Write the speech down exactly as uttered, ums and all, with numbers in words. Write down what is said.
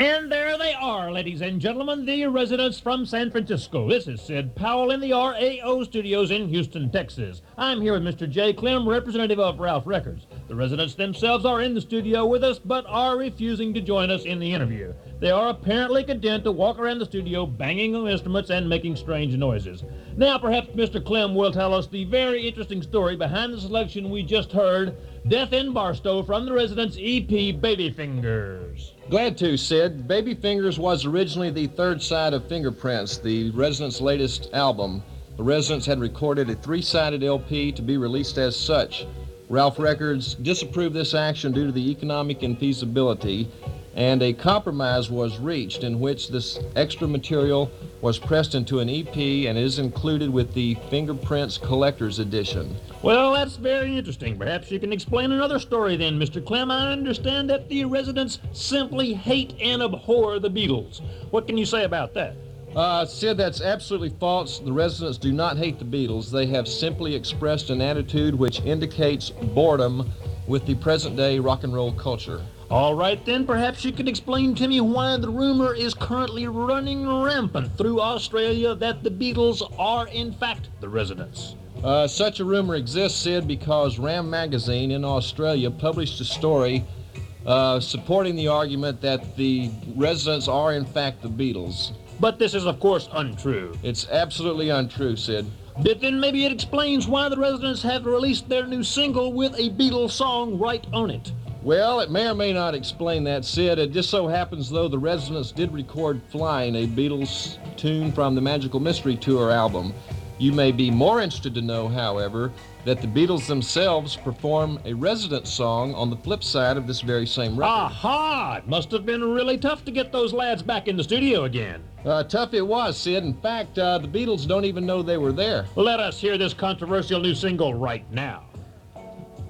And there they are, ladies and gentlemen, the residents from San Francisco. This is Sid Powell in the R A O studios in Houston, Texas. I'm here with Mister Jay Clem, representative of Ralph Records. The residents themselves are in the studio with us, but are refusing to join us in the interview. They are apparently content to walk around the studio banging on instruments and making strange noises. Now, perhaps Mister Clem will tell us the very interesting story behind the selection we just heard, Death in Barstow, from the residents' E P, Baby Fingers. Glad to, Sid. Baby Fingers was originally the third side of Fingerprints, the Residents' latest album. The Residents had recorded a three-sided L P to be released as such. Ralph Records disapproved this action due to the economic infeasibility, and a compromise was reached in which this extra material was pressed into an E P and is included with the Fingerprints Collector's Edition. Well, that's very interesting. Perhaps you can explain another story then, Mister Clem. I understand that the residents simply hate and abhor the Beatles. What can you say about that? Uh, Sid, that's absolutely false. The residents do not hate the Beatles. They have simply expressed an attitude which indicates boredom with the present-day rock and roll culture. All right, then, perhaps you could explain to me why the rumor is currently running rampant through Australia that the Beatles are, in fact, the residents. Uh, such a rumor exists, Sid, because Ram Magazine in Australia published a story uh, supporting the argument that the residents are, in fact, the Beatles. But this is, of course, untrue. It's absolutely untrue, Sid. But then maybe it explains why the residents have released their new single with a Beatles song right on it. Well, it may or may not explain that, Sid. It just so happens, though, the residents did record Flying, a Beatles tune from the Magical Mystery Tour album. You may be more interested to know, however, that the Beatles themselves perform a Residents song on the flip side of this very same record. Aha! It must have been really tough to get those lads back in the studio again. Uh, tough it was, Sid. In fact, uh, the Beatles don't even know they were there. Let us hear this controversial new single right now.